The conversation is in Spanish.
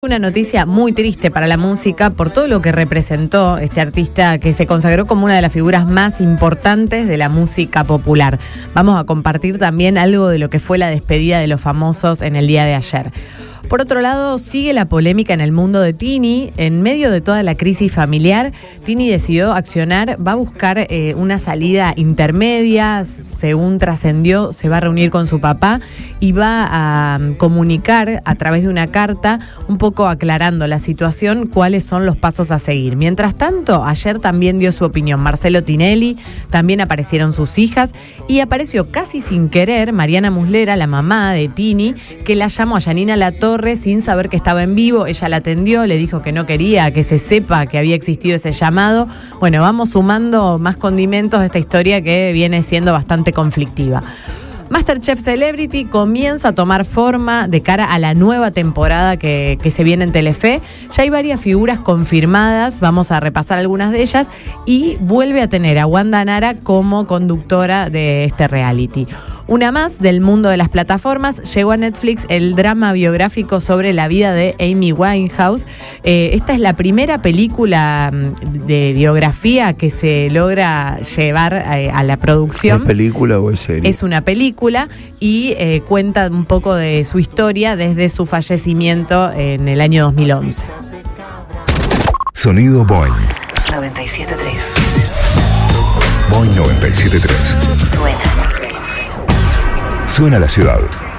Una noticia muy triste para la música por todo lo que representó este artista que se consagró como una de las figuras más importantes de la música popular. Vamos a compartir también algo de lo que fue la despedida de los famosos en el día de ayer. Por otro lado, sigue la polémica en el mundo de Tini. En medio de toda la crisis familiar, Tini decidió accionar, va a buscar una salida intermedia. Según trascendió, se va a reunir con su papá y va a comunicar a través de una carta, un poco aclarando la situación, cuáles son los pasos a seguir. Mientras tanto, ayer también dio su opinión Marcelo Tinelli, también aparecieron sus hijas y apareció casi sin querer Mariana Muslera, la mamá de Tini, que la llamó a Janina Latorre sin saber que estaba en vivo. Ella la atendió, le dijo que no quería que se sepa que había existido ese llamado. Bueno, vamos sumando más condimentos a esta historia que viene siendo bastante conflictiva. MasterChef Celebrity comienza a tomar forma de cara a la nueva temporada que se viene en Telefe. Ya hay varias figuras confirmadas, vamos a repasar algunas de ellas, y vuelve a tener a Wanda Nara como conductora de este reality. Una más del mundo de las plataformas, llegó a Netflix el drama biográfico sobre la vida de Amy Winehouse. Esta es la primera película de biografía que se logra llevar a la producción. ¿Es película o es serie? Es una película y cuenta un poco de su historia desde su fallecimiento en el año 2011. Sonido Boing 97.3. Boing 97.3. Suena. Suena la ciudad.